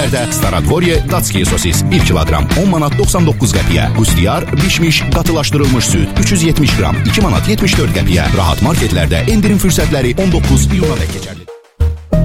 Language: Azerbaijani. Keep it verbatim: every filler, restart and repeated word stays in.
Staradvorye Datski sosis bir kiloqram on manat doxsan doqquz qəpiyə. Qustiyar bişmiş, qatılaşdırılmış süt üç yüz yetmiş qram iki manat yetmiş dörd qəpiyə. Rahat marketlərdə endirim fürsətləri on doqquz iyuna dək keçər.